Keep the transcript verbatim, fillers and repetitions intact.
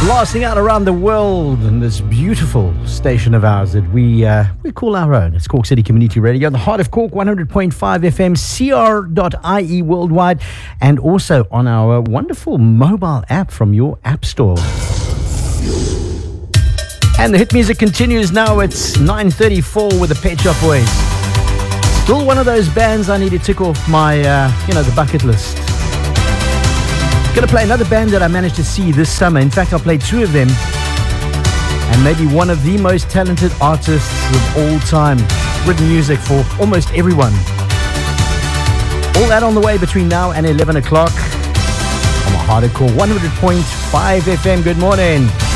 blasting out around the world in this beautiful station of ours that we uh, we call our own. It's Cork City Community Radio, in the heart of Cork, one hundred point five F M, C R dot I E worldwide, and also on our wonderful mobile app from your app store. And the hit music continues now. It's nine thirty-four with the Pet Shop Boys. Still one of those bands I need to tick off my, uh, you know, the bucket list. Going to play another band that I managed to see this summer. In fact, I'll play two of them. And maybe one of the most talented artists of all time. Written music for almost everyone. All that on the way between now and eleven o'clock. I'm a hardcore one hundred point five F M. Good morning.